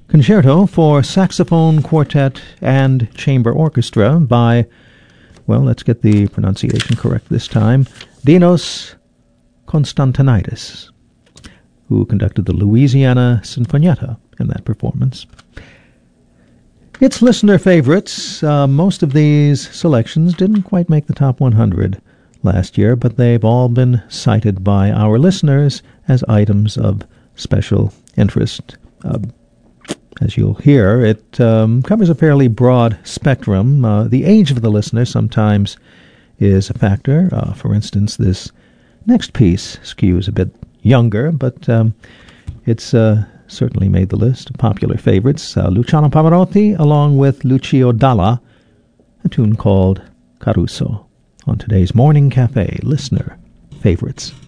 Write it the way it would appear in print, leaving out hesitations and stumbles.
Concerto for Saxophone Quartet and Chamber Orchestra by, well, let's get the pronunciation correct this time, Dinos Konstantinidis, who conducted the Louisiana Sinfonietta in that performance. It's listener favorites. Most of these selections didn't quite make the top 100 last year, but they've all been cited by our listeners as items of special interest. As you'll hear, it covers a fairly broad spectrum. The age of the listener sometimes is a factor. For instance, this next piece skews a bit younger, but it's certainly made the list of popular favorites. Luciano Pavarotti along with Lucio Dalla, a tune called Caruso, on today's Morning Cafe Listener Favorites.